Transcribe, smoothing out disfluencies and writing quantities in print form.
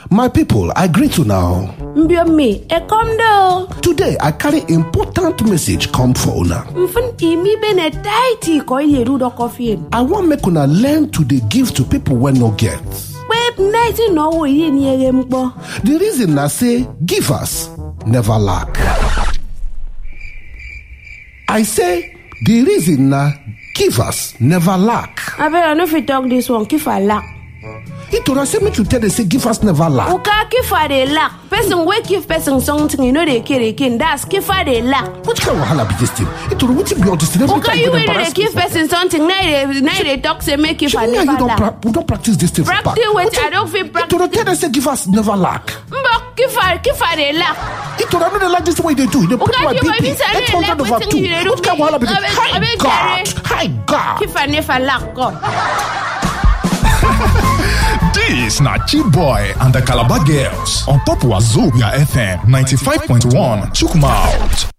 My people, I greet you now. Mbiomi, come do. Today, I carry important message come for una. I want make una learn to dey give to people when no get. The reason I say givers never lack. I say the reason na givers never lack. I better know if you talk this one, give a lack. It would say me to tell they say givers never lack. Okay, give a they lack. Person we give person something, you know they can. That's give a they lack. Which kind of wahala be this thing? It would be all this thing. Okay, you will give person something. Now they talk say make give a never lack. We don't practice this thing. Practice what? I don't feel practice. It would tell they say givers never lack. But give a they lack. It would not like this way they do. They put my BP 800 over 2. What kind of wahala be this? Hi God. Give a never lack. God. This na Chiboy and the Calabar Girls on top Wazobia FM 95.1 Chukwuma out.